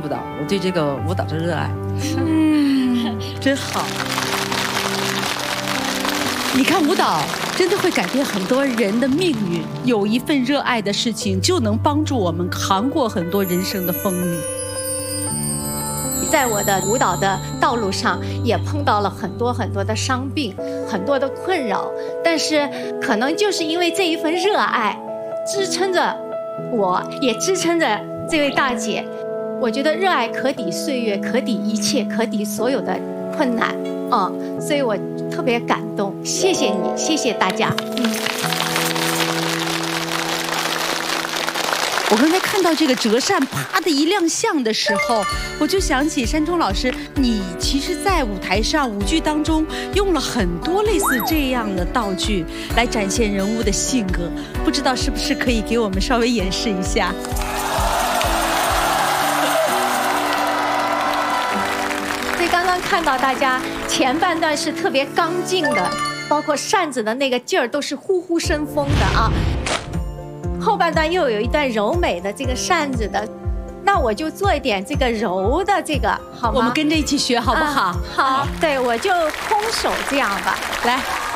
舞蹈，我对这个舞蹈的热爱。真好。你看舞蹈真的会改变很多人的命运，有一份热爱的事情就能帮助我们扛过很多人生的风雨。 在我的舞蹈的道路上，也碰到了很多的伤病，很多的困扰，但是可能就是因为这一份热爱，支撑着我，也支撑着这位大姐。我觉得热爱可抵岁月，可抵一切，可抵所有的困难，所以我特别感动。谢谢你，谢谢大家。 我刚才看到这个折扇啪的一亮相的时候，我就想起山冲老师，你其实在舞台上舞剧当中用了很多类似这样的道具来展现人物的性格，不知道是不是可以给我们稍微演示一下？ 所以刚刚看到大家前半段是特别刚劲的，包括扇子的那个劲儿都是呼呼生风的啊。后半段又有一段柔美的这个扇子的，那我就做一点这个柔的这个，好吗？ 我们跟着一起学好不好？ 好，对，我就空手这样吧，来。